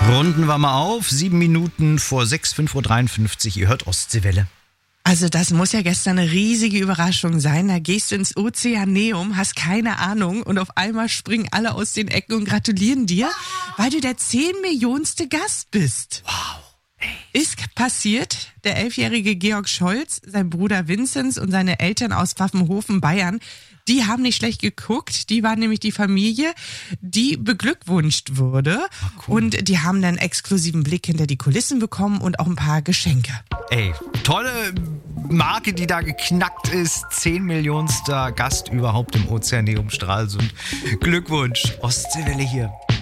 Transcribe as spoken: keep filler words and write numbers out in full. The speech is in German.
Runden wir mal auf. Sieben Minuten vor sechs, fünf Uhr dreiundfünfzig. Ihr hört Ostseewelle. Also das muss ja gestern eine riesige Überraschung sein. Da gehst du ins Ozeaneum, hast keine Ahnung und auf einmal springen alle aus den Ecken und gratulieren dir, weil du der zehnmillionste Gast bist. Wow. Ist passiert. Der elfjährige Georg Scholz, sein Bruder Vinzenz und seine Eltern aus Pfaffenhofen, Bayern, die haben nicht schlecht geguckt. Die waren nämlich die Familie, die beglückwünscht wurde. Ah, cool. Und die haben dann exklusiven Blick hinter die Kulissen bekommen und auch ein paar Geschenke. Ey, tolle Marke, die da geknackt ist. Zehn Millionster Gast überhaupt im Ozeaneum Stralsund. Glückwunsch, Ostseewelle hier.